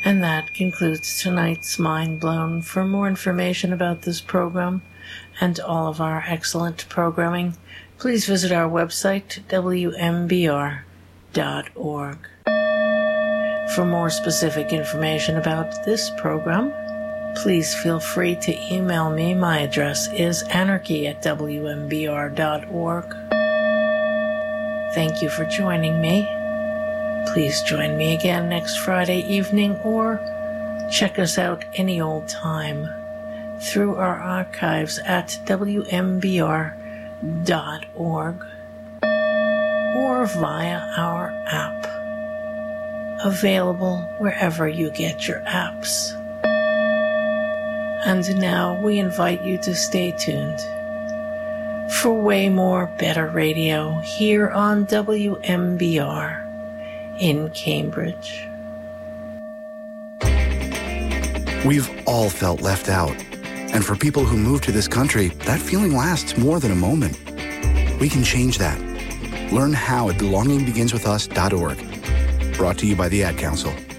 And that concludes tonight's Mind Blown. For more information about this program and all of our excellent programming, please visit our website, WMBR.org. For more specific information about this program, please feel free to email me. My address is anarchy@WMBR.org. Thank you for joining me. Please join me again next Friday evening, or check us out any old time through our archives at WMBR.org or via our app, available wherever you get your apps. And now we invite you to stay tuned for way more better radio here on WMBR in Cambridge. We've all felt left out. And for people who move to this country, that feeling lasts more than a moment. We can change that. Learn how at belongingbeginswithus.org. Brought to you by the Ad Council.